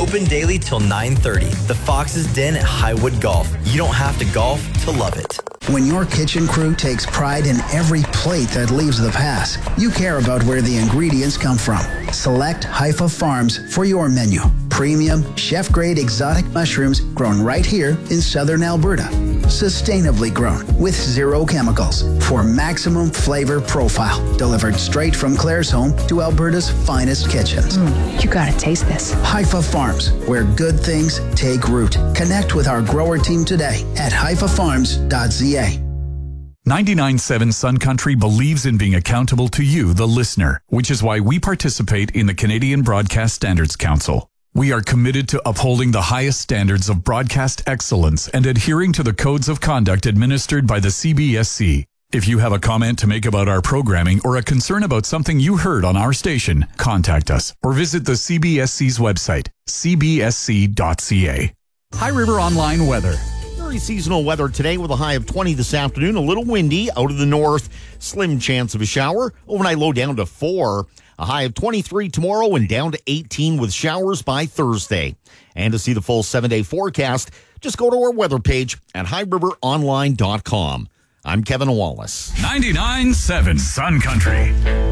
Open daily till 9:30. The Fox's Den at Highwood Golf. You don't have to golf to love it. When your kitchen crew takes pride in every plate that leaves the pass, you care about where the ingredients come from. Select Haifa Farms for your menu. Premium, chef-grade exotic mushrooms grown right here in southern Alberta. Sustainably grown with zero chemicals for maximum flavor profile. Delivered straight from Claire's home to Alberta's finest kitchens. You gotta taste this. Haifa Farms, where good things take root. Connect with our grower team today at haifafarms.ca. 99.7 Sun Country believes in being accountable to you, the listener, which is why we participate in the Canadian Broadcast Standards Council. We are committed to upholding the highest standards of broadcast excellence and adhering to the codes of conduct administered by the CBSC. If you have a comment to make about our programming or a concern about something you heard on our station, contact us or visit the CBSC's website, cbsc.ca. High River Online Weather. Very seasonal weather today with a high of 20 this afternoon. A little windy out of the north. Slim chance of a shower. Overnight low down to 4. A high of 23 tomorrow and down to 18 with showers by Thursday. And to see the full 7-day forecast, just go to our weather page at highriveronline.com. I'm Kevin Wallace. 99.7 Sun Country.